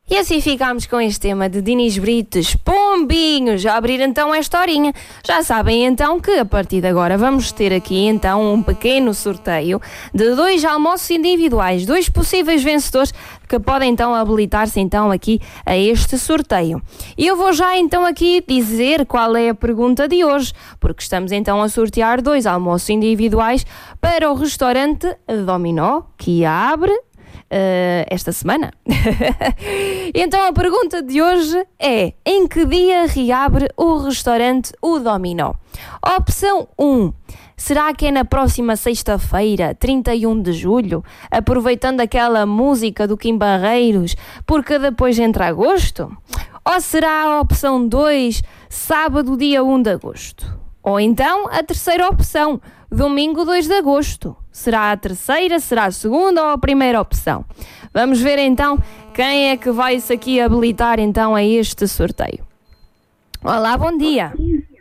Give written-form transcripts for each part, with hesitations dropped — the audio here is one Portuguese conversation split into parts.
E assim ficámos com este tema de Dinis Brites, pombinhos, a abrir então esta horinha. Já sabem então que a partir de agora vamos ter aqui então um pequeno sorteio de 2 almoços individuais, 2 possíveis vencedores que podem então habilitar-se então aqui a este sorteio. E eu vou já então aqui dizer qual é a pergunta de hoje, porque estamos então a sortear 2 almoços individuais para o restaurante Dominó, que abre esta semana. Então a pergunta de hoje é: em que dia reabre o restaurante O Dominó? Opção 1: será que é na próxima sexta-feira, 31 de julho, aproveitando aquela música do Kim Barreiros, porque depois entra agosto? Ou será a opção 2, sábado, dia 1 de agosto? Ou então a terceira opção, domingo 2 de agosto. Será a terceira, será a segunda ou a primeira opção? Vamos ver então quem é que vai-se aqui habilitar então a este sorteio. Olá, bom dia.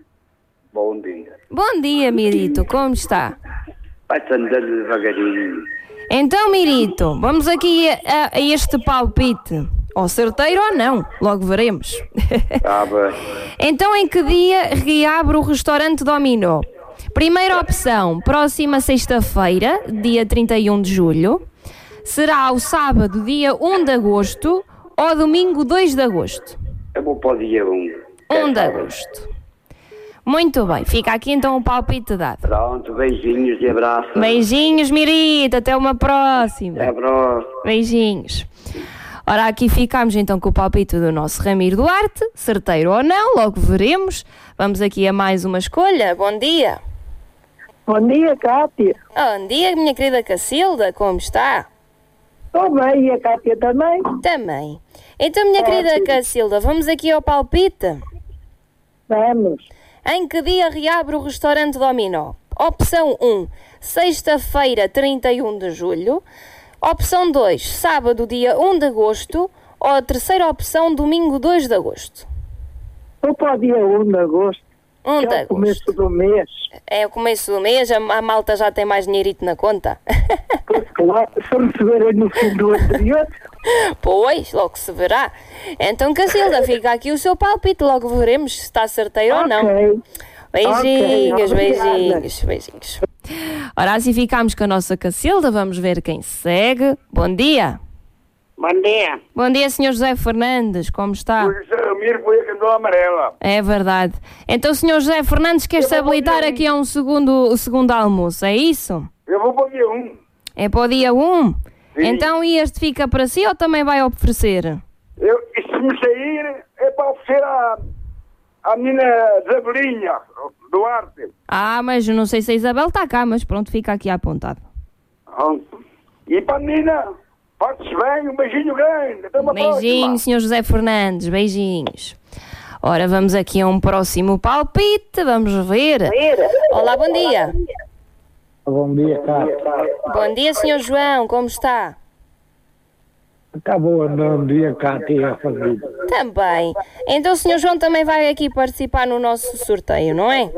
Bom dia. Bom dia, Mirito, como está? Vai-se andando devagarinho. Então, Mirito, vamos aqui a este palpite. Ou certeiro ou não, logo veremos. Tá bem. Então, em que dia reabre o restaurante Dominó? Primeira opção, próxima sexta-feira, dia 31 de julho. Será ao sábado, dia 1 de agosto, ou domingo 2 de agosto? Eu vou para o dia 1. 1 de agosto. Muito bem, fica aqui então o palpite dado. Pronto, beijinhos e abraços. Beijinhos, Mirito, até uma próxima. Até a próxima. Beijinhos. Ora, aqui ficamos então com o palpite do nosso Ramiro Duarte, certeiro ou não, logo veremos. Vamos aqui a mais uma escolha. Bom dia. Bom dia, Cátia. Bom dia, minha querida Cacilda, como está? Estou bem, e a Cátia também? Também. Então, minha querida Cacilda, vamos aqui ao palpite. Vamos. Em que dia reabre o restaurante Dominó? Opção 1, sexta-feira, 31 de julho. Opção 2, sábado, dia 1 de agosto. Ou a terceira opção, domingo, 2 de agosto. Estou para o dia 1 de agosto. 1 de É o agosto. começo do mês. É o começo do mês, a malta já tem mais dinheirito na conta. Pois claro, se receberem no fim do anterior. Pois, logo se verá. Então, Cacilda, fica aqui o seu palpite, logo veremos se está certeiro ou não. Ok. Beijinhos, Ok, beijinhos, beijinhos. Ora, assim ficamos com a nossa Cacilda, vamos ver quem segue. Bom dia. Bom dia. Bom dia, Sr. José Fernandes, como está? O José Ramiro foi a cantora amarela. É verdade. Então, Sr. José Fernandes, quer-se habilitar aqui a o segundo almoço, é isso? Eu vou para o dia 1. É para o dia 1? Sim. Então, e este fica para si ou também vai oferecer? E se me sair, é para oferecer à menina Isabelinha Duarte. Ah, mas eu não sei se a Isabel está cá, mas pronto, fica aqui apontado. E para a menina, parte-se bem, um beijinho grande. Até uma Beijinho, próxima. Sr. José Fernandes, beijinhos. Ora, vamos aqui a um próximo palpite, vamos ver. Olá, bom dia. Bom dia, Cátia. Bom dia, Sr. João, como está? Está boa, bom dia, Cátia, a fazer. Também. Então o Sr. João também vai aqui participar no nosso sorteio, não é?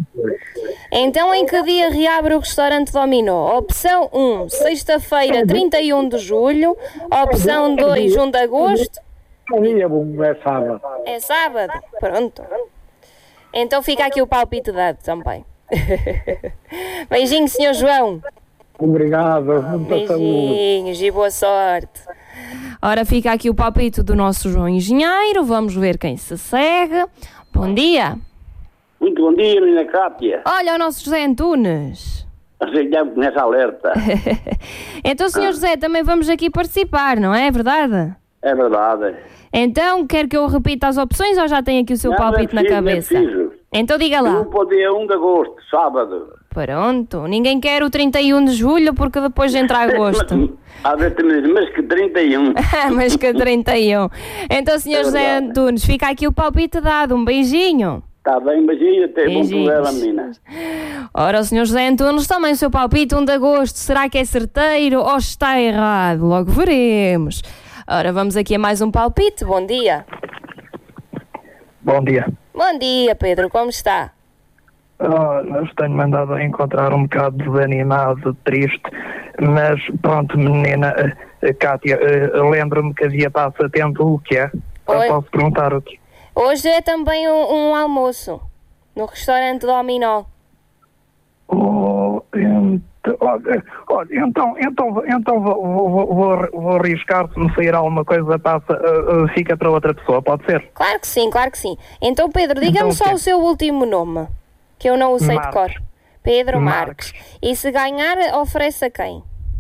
Então, em que dia reabre o restaurante Dominó? Opção 1, sexta-feira, 31 de julho. Opção 2, 1 de agosto. Dia bom, é sábado. É sábado? Pronto. Então fica aqui o palpite dado também. Beijinho, Sr. João. Obrigado, muita saúde. Beijinhos e boa sorte. Ora, fica aqui o palpite do nosso João Engenheiro. Vamos ver quem se segue. Bom dia. Muito bom dia, menina Cátia. Olha o nosso José Antunes. Aceitamos nessa alerta. Então, Sr. José, também vamos aqui participar, não é verdade? É verdade. Então, quer que eu repita as opções ou já tem aqui o seu Não, palpite não é na preciso, cabeça? não é preciso. Então diga Eu lá. vou para o dia 1 de agosto, sábado. Pronto, ninguém quer o 31 de julho porque depois entra agosto. Há de ter, mas que 31. Mas que 31. Então, Sr. É José verdade. Antunes, fica aqui o palpite dado. Um beijinho. Está bem, beijinho, até bom Beijinhos. programa, menina. Ora, o Sr. José Antunes, também o seu palpite, 1 de agosto. Será que é certeiro ou está errado? Logo veremos. Ora, vamos aqui a mais um palpite. Bom dia. Bom dia. Bom dia, Pedro. Como está? Eu tenho mandado a encontrar um bocado desanimado, triste, mas pronto, menina, Cátia, lembra-me que havia passatempo, o que é? Oi. Posso perguntar o que? Hoje é também um almoço no restaurante Dominó. Então vou arriscar, se me sair alguma coisa, fica para outra pessoa, pode ser? Claro que sim, claro que sim. Então, Pedro, diga-me Então, só o quê? o seu último nome, que eu não o sei de cor. Marques. Pedro Marques. Marques. E se ganhar, oferece a quem?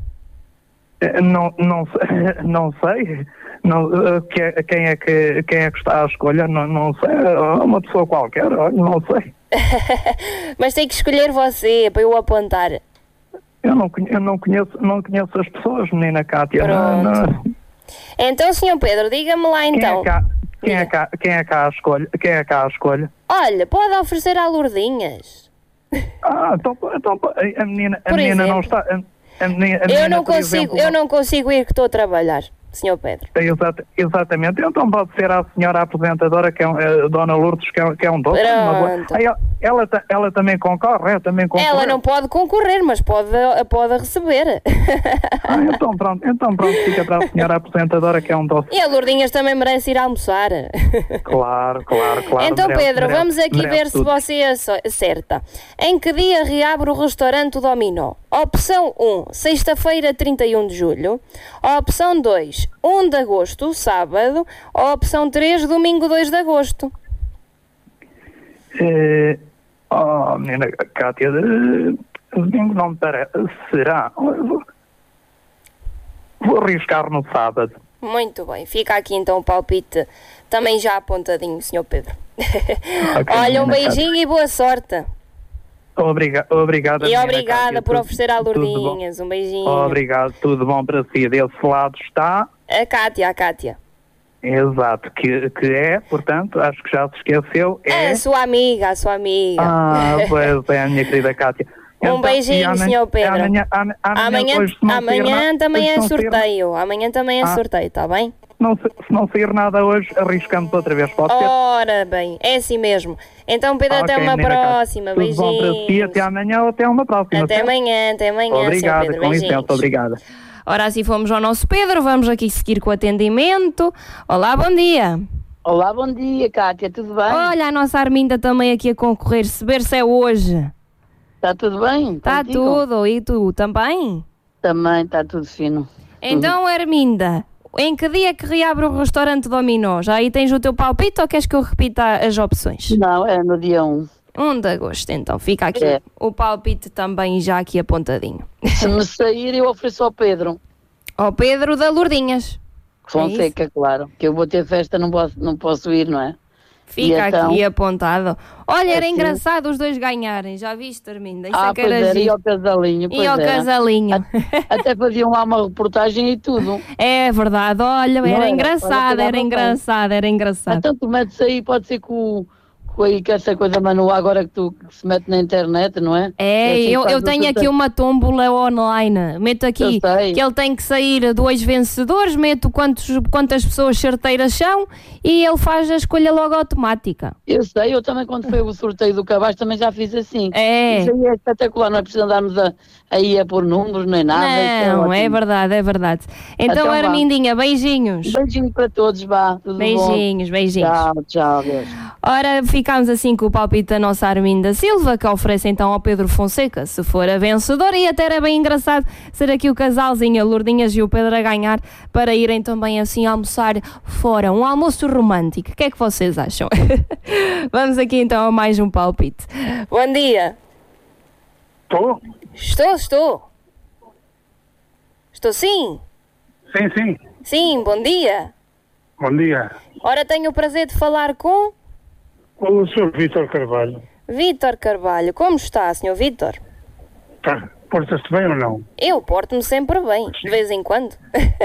Não sei. Quem é que está à escolha? Não sei. Uma pessoa qualquer, não sei. Mas tem que escolher você, para eu apontar. Eu não conheço as pessoas, menina Cátia. Pronto. Então, Sr. Pedro, diga-me lá então. Quem é cá à escolha? Olha, pode oferecer a Lourdinhas. Então a menina exemplo. não está. A menina, Eu não consigo ir, que estou a trabalhar, Sr. Pedro. Exatamente. Então pode ser a senhora apresentadora, que é Dona Lourdes, que é um doce. Pronto. Ela também concorre, Ela não pode concorrer, mas pode receber. Então pronto, fica para a senhora apresentadora, que é um doce. E a Lourdinhas também merece ir almoçar. Claro. Então, Pedro, vamos aqui ver se tudo. você acerta. Em que dia reabre o restaurante Dominó? Opção 1, sexta-feira, 31 de julho. Opção 2, 1 de agosto, sábado. Opção 3, domingo, 2 de agosto. Menina Cátia, domingo não me parece. Será? Vou arriscar no sábado. Muito bem, fica aqui então o palpite também já apontadinho, Sr. Pedro. Okay, Olha, um menina beijinho e boa sorte. Obrigado. E menina obrigada Cátia, por oferecer a tudo bom. Lourdinhas. Um beijinho. Obrigado, tudo bom para si. Desse lado está. A Cátia. Exato, que é, portanto, acho que já se esqueceu. É A sua amiga. Pois é, a minha querida Cátia. Um beijinho, Sr. Pedro. Amanhã também é sorteio. Amanhã também é sorteio, está bem? Se não sair nada hoje, arriscamos outra vez, pode ser? Ora bem, é assim mesmo. Então, Pedro, até uma próxima. Tudo bom para si, Beijinhos. até amanhã ou até uma próxima. Até amanhã, Obrigado, Sr. Pedro. com licença, Beijinhos. obrigada. Ora, assim fomos ao nosso Pedro, vamos aqui seguir com o atendimento. Olá, bom dia. Olá, bom dia, Cátia, tudo bem? Olha, a nossa Arminda também aqui a concorrer, se ver se é hoje. Está tudo bem? Está Contigo? tudo, e tu também? Também está tudo fino. Então, Arminda, em que dia que reabre o restaurante Dominó? Já aí tens o teu palpite ou queres que eu repita as opções? Não, é no dia 1. 1 de agosto, então fica aqui É. o palpite também já aqui apontadinho. Se me sair, eu ofereço ao Pedro Ao Pedro da Lourdinhas. Fonseca, claro. Que eu vou ter festa, não posso ir, não é? Fica E então? aqui apontado. Olha, era Assim? engraçado os dois ganharem, já viste, Arminda? Isso é que Pois era era, e giro. ao casalinho. E pois ao era. casalinho. Até faziam lá uma reportagem e tudo. É verdade, olha, Não era era? engraçado, Olha, era engraçado, era engraçado. Então tu metes aí, pode ser com aí, que essa coisa manual agora que se mete na internet, não é? É, assim eu faz o tenho aqui sorteio. uma tómbola online. Meto aqui Eu sei. que ele tem que sair 2 vencedores, meto quantas pessoas certeiras são e ele faz a escolha logo automática. Eu sei, eu também quando foi o sorteio do cabaz também já fiz assim. É. Isso aí é espetacular, não é preciso andarmos aí a pôr números nem nada. isso Não, é ótimo. verdade, é verdade. Então, Então vá. Armindinha, beijinhos. Beijinho para todos, vá. Tudo Beijinhos, bom? beijinhos. Tchau, Deus. Ora, ficamos assim com o palpite da nossa Arminda Silva, que oferece então ao Pedro Fonseca, se for a vencedora, e até era bem engraçado ser aqui o casalzinho, a Lourdinhas e o Pedro a ganhar, para irem também assim almoçar fora, um almoço romântico. O que é que vocês acham? Vamos aqui então a mais um palpite. Bom dia. Estou? Estou. Estou sim. Sim. Sim, bom dia. Bom dia. Ora, tenho o prazer de falar com O Sr. Vítor Carvalho. Vítor Carvalho. Como está, Sr. Vítor? Tá. Portas-te bem ou não? Eu porto-me sempre bem, de vez em quando.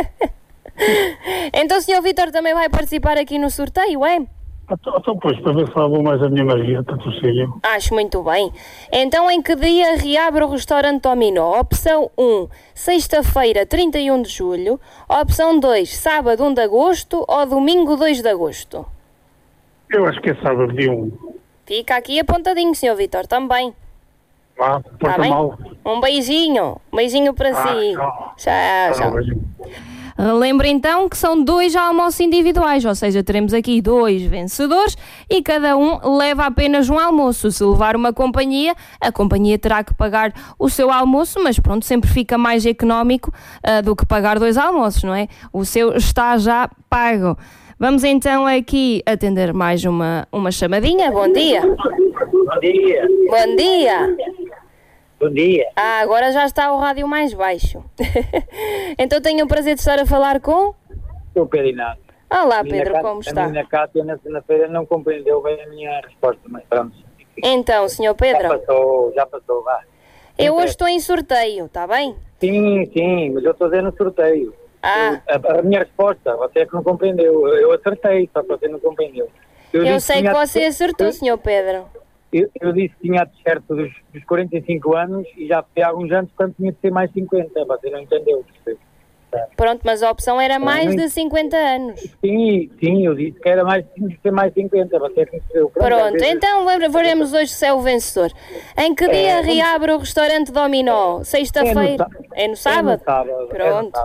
Então o Sr. Vítor também vai participar aqui no sorteio, é? Então, pois, para ver se lá vou mais a minha Maria, tanto seja. Acho muito bem. Então em que dia reabre o restaurante Dominó? Opção 1, sexta-feira, 31 de julho. Opção 2, sábado, 1 de agosto. Ou domingo, 2 de agosto. Eu acho que é sábado dia 1. Fica aqui apontadinho, Sr. Vítor, também. Vá, Tá porta bem? mal. Um beijinho. Um beijinho para si. Tchau. Tchau, tchau. Beijinho. Relembro então que são 2 almoços individuais, ou seja, teremos aqui 2 vencedores e cada um leva apenas um almoço. Se levar uma companhia, a companhia terá que pagar o seu almoço, mas pronto, sempre fica mais económico do que pagar 2 almoços, não é? O seu está já pago. Vamos então aqui atender mais uma chamadinha. Bom dia. Bom dia. Bom dia. Bom dia. Agora já está o rádio mais baixo. Então tenho o prazer de estar a falar com... Sou o Pedro Inácio. Olá Pedro, como está? A minha Cátia na segunda-feira não compreendeu bem a minha resposta, mas pronto. Então, senhor Pedro. Já passou, vá. Eu hoje estou em sorteio, está bem? Sim, mas eu estou dizendo sorteio. A minha resposta, você é que não compreendeu. Eu acertei, só que você não compreendeu. Eu sei que você acertou, senhor Pedro. Eu disse que tinha de certo dos 45 anos e já fui há alguns anos quando tinha de ser mais 50. Você não entendeu. Pronto, mas a opção era mais de 50 anos. Sim, eu disse que era tinha de ser mais 50. Você é que entendeu. Pronto, então veremos hoje se é o vencedor. Em que dia reabre o restaurante Dominó? Sexta-feira? É no sábado? Pronto.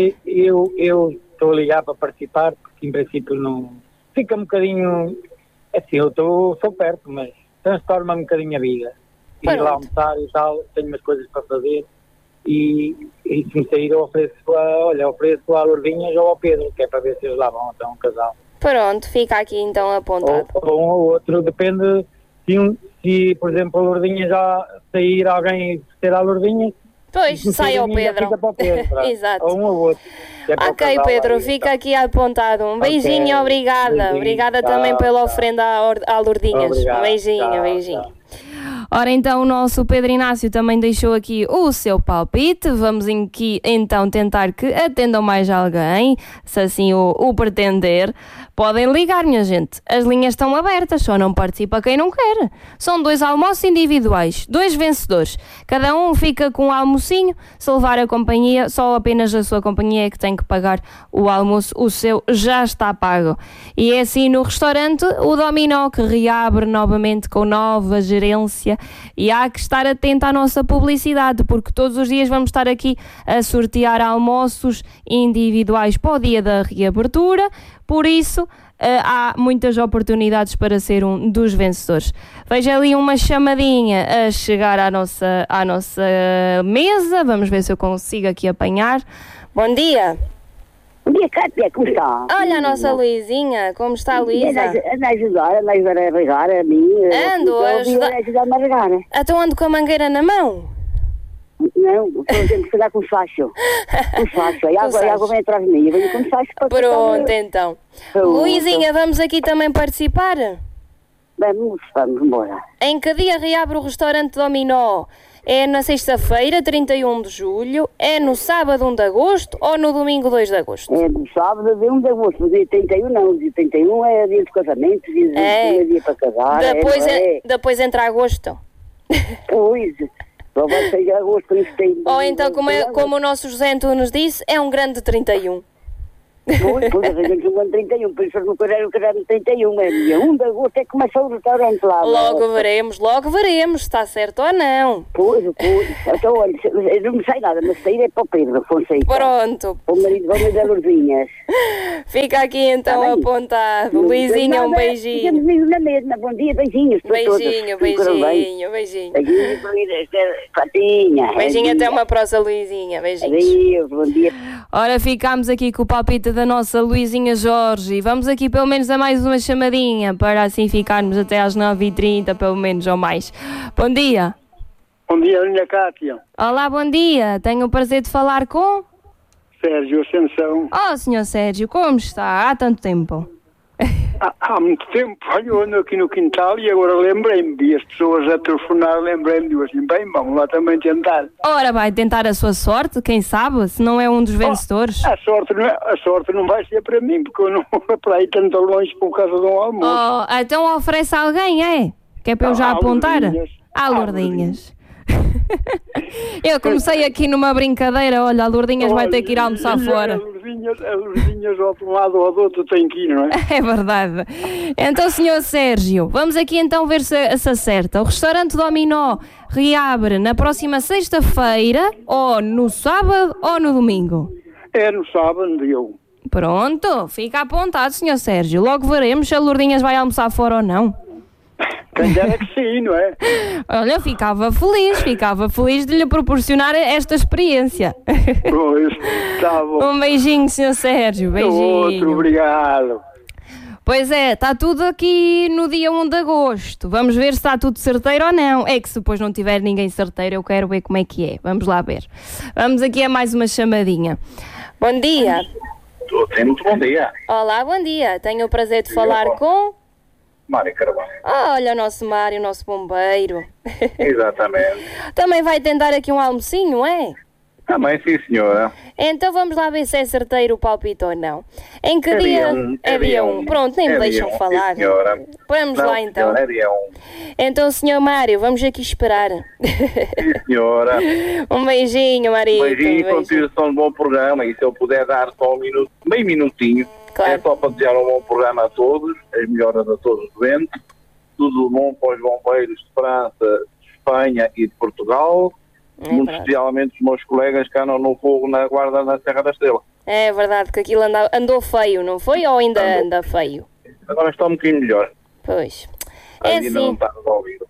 Eu estou a ligar para participar porque em princípio não... Fica um bocadinho... Assim, eu sou perto, mas transforma um bocadinho a vida. Ir lá almoçar e tal, tenho umas coisas para fazer e se me sair eu ofereço a Lourdinhas ou ao Pedro, que é para ver se eles lá vão até um casal. Pronto, fica aqui então apontado. Ou um ou outro, depende se por exemplo a Lourdinha já sair alguém ter a Lourdinha. Pois, sai ao Pedro. Exato. Ou um ou outro. Ok, Pedro, fica aqui apontado. Um beijinho, obrigada. Obrigada também pela oferenda à Lourdinhas. Um beijinho. Ora, então, o nosso Pedro Inácio também deixou aqui o seu palpite. Vamos aqui, então, tentar que atendam mais alguém, se assim o pretender. Podem ligar, minha gente. As linhas estão abertas, só não participa quem não quer. São 2 almoços individuais, 2 vencedores. Cada um fica com um almocinho. Se levar a companhia, só apenas a sua companhia é que tem que pagar o almoço. O seu já está pago. E é assim no restaurante, o Dominó, que reabre novamente com nova gerência. E há que estar atento à nossa publicidade, porque todos os dias vamos estar aqui a sortear almoços individuais para o dia da reabertura. Por isso, há muitas oportunidades para ser um dos vencedores. Veja ali uma chamadinha a chegar à nossa mesa. Vamos ver se eu consigo aqui apanhar. Bom dia. Bom dia, Cátia, como está? Olha a nossa Luizinha, como está a Luísa? Anda a ajudar a regar a mim. Ando a ajudar-me a regar. Então ando com a mangueira na mão? Não, estou a falar com facho. Com facho. E agora a água vem atrás de mim. Eu venho com facho para... Pronto, então. Luizinha, vamos aqui também participar? Vamos embora. Em que dia reabre o restaurante Dominó? É na sexta-feira, 31 de julho, é no sábado 1 de agosto ou no domingo 2 de agosto? É no sábado 1 de agosto, dia 31 não, dia 31 é dia de casamento, dia para casar. Depois entra agosto. Pois, só vai sair agosto. Ou então, como o nosso José Antunes disse, é um grande 31. Pois, a gente chegou em 31, por isso não quero no 31, é dia 1 de agosto é que começa o restaurante lá. Logo veremos, se está certo ou não. Pois, então olha, não me sai nada, mas sair é para o Pedro Fonseca. Pronto. O marido da Lourdinhas. Fica aqui então apontado. Luizinha, um beijinho. Ficamos na mesma, bom dia, beijinhos para todos. Beijinho. Beijinho para Patinha. Beijinho, até uma próxima, Luizinha. Beijinhos. Adeus, bom dia. Ora, ficámos aqui com o palpite da nossa Luizinha Jorge. Vamos aqui pelo menos a mais uma chamadinha, para assim ficarmos até às 9h30, pelo menos, ou mais. Bom dia. Bom dia, minha Cátia. Olá, bom dia. Tenho o prazer de falar com... Sérgio Ascensão. Oh, senhor Sérgio, como está? Há tanto tempo. Há muito tempo, eu ando aqui no quintal e agora lembrei-me, vi as pessoas a telefonar, lembrei-me, digo assim, bem, vamos lá também tentar. Ora, vai tentar a sua sorte, quem sabe, se não é um dos vencedores. A sorte não vai ser para mim, porque eu não vou para aí tanto longe por causa de um almoço. Oh, então oferece a alguém, é? Que é para eu já apontar? Há Lourdinhas. Eu comecei aqui numa brincadeira, olha, a Lourdinhas vai ter que ir almoçar fora. A Lourdinhas ao de um lado ou do outro tem que ir, não é? É verdade. Então, senhor Sérgio, vamos aqui então ver se acerta. O restaurante Dominó reabre na próxima sexta-feira, ou no sábado, ou no domingo? É no sábado, dia 1. Pronto, fica apontado, Sr. Sérgio. Logo veremos se a Lourdinhas vai almoçar fora ou não. Quem dera que sim, não é? Olha, ficava feliz de lhe proporcionar esta experiência. Pois, tá bom. Um beijinho, Sr. Sérgio, beijinho. Outro, obrigado. Pois é, está tudo aqui no dia 1 de agosto. Vamos ver se está tudo certeiro ou não. É que se depois não tiver ninguém certeiro, eu quero ver como é que é. Vamos lá ver. Vamos aqui a mais uma chamadinha. Bom dia. Sim, muito bom dia. Olá, bom dia. Tenho o prazer de falar com... Mário Carvalho. Olha o nosso Mário, o nosso bombeiro. Exatamente. Também vai tentar aqui um almocinho, é? Também, sim, senhora. Então vamos lá ver se é certeiro o palpite ou não. Em que dia? É dia 1. Pronto, nem me deixam falar. Sim, senhora. Vamos não, lá então. Senhora, é dia 1. Então, senhor Mário, vamos aqui esperar. Sim, senhora. Um beijinho, Maria. Um beijinho e continuação de bom programa. E se eu puder dar só um minuto, meio minutinho, claro. É só para desejar um bom programa a todos, as melhoras a todos os doentes, tudo bom para os bombeiros de França, de Espanha e de Portugal. Muito especialmente os meus colegas que andam no fogo na guarda na Serra da Estrela. É verdade que aquilo andou feio, não foi? Ou ainda anda feio? Agora está um bocadinho melhor. Pois. É ainda assim. Não está resolvido.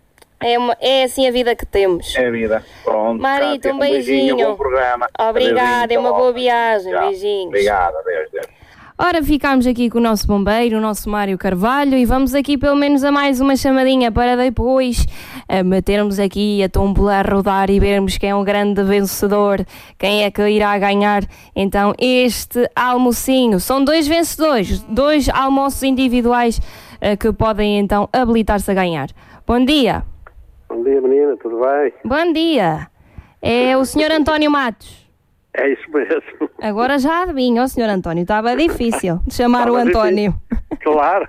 É assim a vida que temos. É a vida. Pronto. Marito, um beijinho. Bom programa. Obrigada, é uma boa viagem. Beijinhos. Obrigada, Deus. Ora, ficámos aqui com o nosso bombeiro, o nosso Mário Carvalho, e vamos aqui pelo menos a mais uma chamadinha para depois metermos aqui a tómbola a rodar e vermos quem é o grande vencedor, quem é que irá ganhar então este almocinho. São 2 vencedores, 2 almoços individuais que podem então habilitar-se a ganhar. Bom dia. Bom dia, menina, tudo bem? Bom dia. É o Sr. António Matos. É isso mesmo. Agora já adivinha, Sr. António, estava difícil de chamar o António. Claro.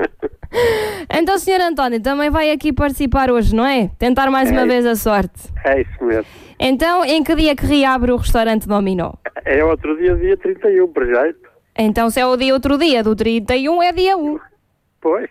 Então, Sr. António, também vai aqui participar hoje, não é? Tentar mais uma vez a sorte. É isso mesmo. Então, em que dia que reabre o restaurante Dominó? É outro dia 31, por jeito. Então, se é o dia outro dia, do 31 é dia 1. Pois.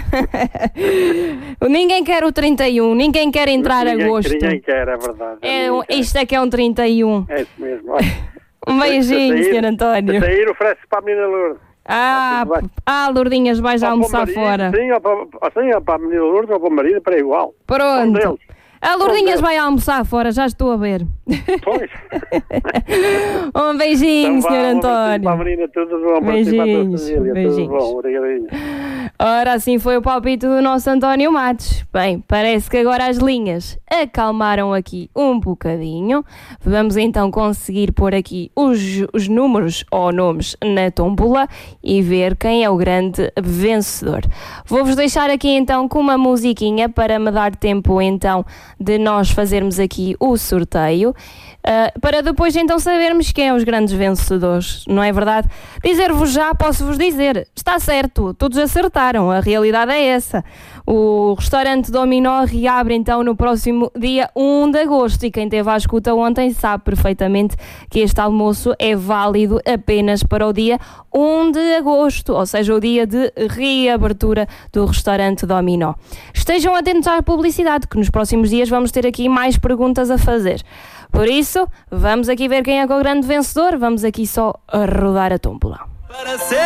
Ninguém quer o 31, ninguém quer entrar a agosto. Ninguém quer, é verdade. Isto é que é um 31. É isso mesmo. Olha. Um beijinho, Sr. António. Se sair, oferece para a menina Lourdes. Lourdinhas, vais almoçar fora. Sim, ou para a menina Lourdes ou para o marido, para igual. Pronto. A Lourdinhas vai almoçar fora, já estou a ver. Pois. Um beijinho, então, Sr. António. Para a menina, tudo bom. Beijinhos. Tudo bom, obrigadinho. Ora, assim foi o palpite do nosso António Matos. Bem, parece que agora as linhas acalmaram aqui um bocadinho. Vamos então conseguir pôr aqui os números ou nomes na tómbola e ver quem é o grande vencedor. Vou-vos deixar aqui então com uma musiquinha para me dar tempo então de nós fazermos aqui o sorteio, para depois então sabermos quem é os grandes vencedores, não é verdade? Dizer-vos já, posso-vos dizer, está certo, todos acertaram, a realidade é essa. O restaurante Dominó reabre então no próximo dia 1 de agosto e quem esteve à escuta ontem sabe perfeitamente que este almoço é válido apenas para o dia 1 de agosto, ou seja, o dia de reabertura do restaurante Dominó. Estejam atentos à publicidade, que nos próximos dias vamos ter aqui mais perguntas a fazer. Por isso, vamos aqui ver quem é o grande vencedor, vamos aqui só rodar a tómbola.